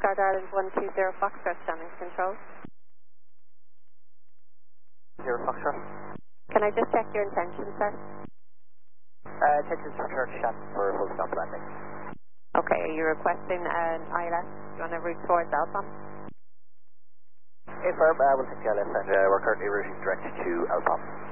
Guard Ireland 120 Foxtrot standing control. 0 Foxtrot. Can I just check your intention, sir? Intentions to return to Shannon for a full stop landing. Okay, are you requesting an ILS? Do you want to route towards Alpha? Affirm, we'll take the ILS and we're currently routing direct to Alpha.